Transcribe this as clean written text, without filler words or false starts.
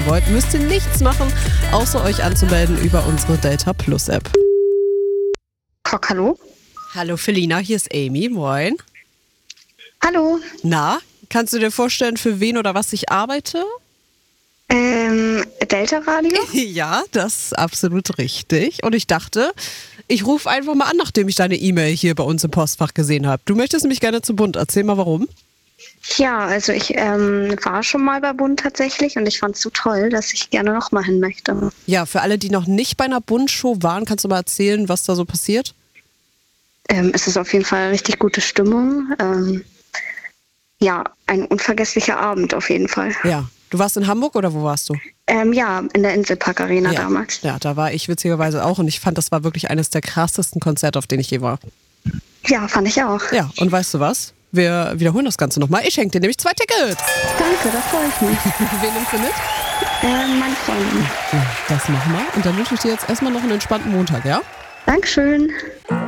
wollt, müsst ihr nichts machen, außer euch anzumelden über unsere Delta Plus App. Kock, hallo? Hallo Felina, hier ist Amy, moin. Hallo. Na, kannst du dir vorstellen, für wen oder was ich arbeite? Delta Radio? Ja, das ist absolut richtig. Und ich dachte, ich rufe einfach mal an, nachdem ich deine E-Mail hier bei uns im Postfach gesehen habe. Du möchtest nämlich gerne zu Bund. Erzähl mal, warum. Ja, also ich war schon mal bei Bund tatsächlich und ich fand es so toll, dass ich gerne noch mal hin möchte. Ja, für alle, die noch nicht bei einer Bund-Show waren, kannst du mal erzählen, was da so passiert? Es ist auf jeden Fall eine richtig gute Stimmung. Ja, ein unvergesslicher Abend auf jeden Fall. Ja. Du warst in Hamburg oder wo warst du? Ja, in der Inselpark Arena damals. Ja, da war ich witzigerweise auch und ich fand, das war wirklich eines der krassesten Konzerte, auf denen ich je war. Ja, fand ich auch. Ja, und weißt du was? Wir wiederholen das Ganze nochmal. Ich schenke dir nämlich 2 Tickets. Danke, da freue ich mich. Wen nimmst du mit? Meine Freundin. Ja, das machen wir. Und dann wünsche ich dir jetzt erstmal noch einen entspannten Montag, ja? Dankeschön.